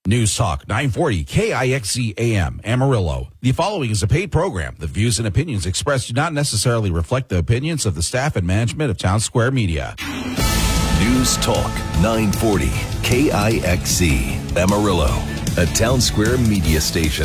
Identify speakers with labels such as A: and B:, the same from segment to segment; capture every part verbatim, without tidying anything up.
A: News Talk nine forty K I X Z A M, Amarillo. The following is a paid program. The views and opinions expressed do not necessarily reflect the opinions of the staff and management of Town Square Media.
B: News Talk nine forty K I X Z, Amarillo, a Town Square Media station.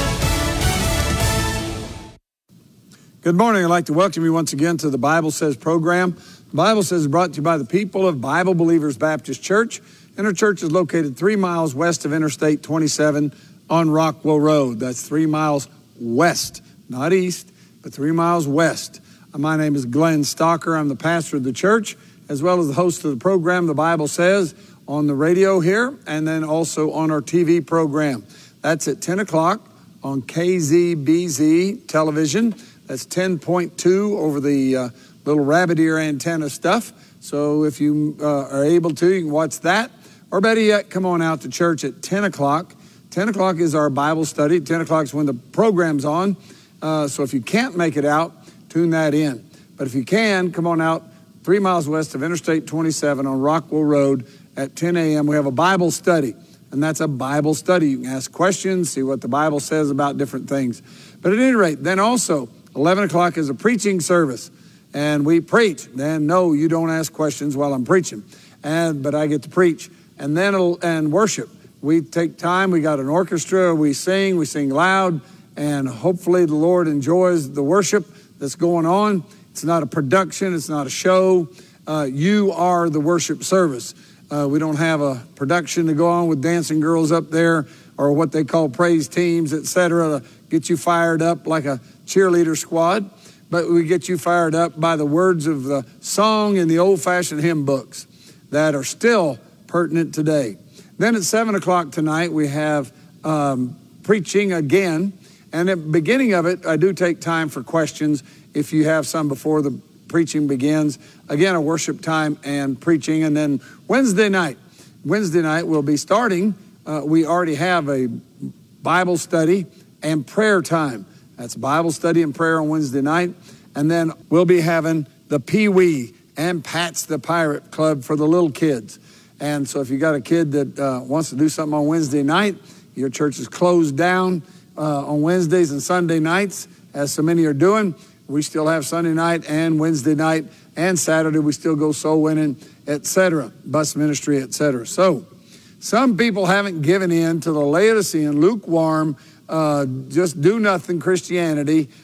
C: Good morning. I'd like to welcome you once again to the Bible Says program. The Bible Says is brought to you by the people of Bible Believers Baptist Church. And our church is located three miles west of Interstate twenty-seven on Rockwell Road. That's three miles west, not east, but three miles west. My name is Glenn Stalker. I'm the pastor of the church, as well as the host of the program, The Bible Says, on the radio here, and then also on our T V program. That's at ten o'clock on K Z B Z television. That's ten point two over the uh, little rabbit ear antenna stuff. So if you uh, are able to, you can watch that. Or better yet, come on out to church at ten o'clock. ten o'clock is our Bible study. ten o'clock is when the program's on. Uh, so if you can't make it out, tune that in. But if you can, come on out three miles west of Interstate twenty-seven on Rockwell Road at ten a.m. We have a Bible study, and that's a Bible study. You can ask questions, see what the Bible says about different things. But at any rate, then also, eleven o'clock is a preaching service, and we preach. Then, no, you don't ask questions while I'm preaching, and but I get to preach. And then it'll, and worship. We take time. We got an orchestra. We sing. We sing loud. And hopefully the Lord enjoys the worship that's going on. It's not a production. It's not a show. Uh, you are the worship service. Uh, we don't have a production to go on with dancing girls up there or what they call praise teams, et cetera, to get you fired up like a cheerleader squad. But we get you fired up by the words of the song in the old-fashioned hymn books that are still pertinent today. Then at seven o'clock tonight, we have um, preaching again. And at the beginning of it, I do take time for questions if you have some before the preaching begins. Again, a worship time and preaching. And then Wednesday night, Wednesday night we'll be starting. Uh, we already have a Bible study and prayer time. That's Bible study and prayer on Wednesday night. And then we'll be having the Pee Wee and Pat's the Pirate Club for the little kids. And so if you got a kid that uh, wants to do something on Wednesday night, your church is closed down uh, on Wednesdays and Sunday nights, as so many are doing. We still have Sunday night and Wednesday night and Saturday. We still go soul winning, et cetera, bus ministry, et cetera. So some people haven't given in to the Laodicean, lukewarm, uh, just do nothing Christianity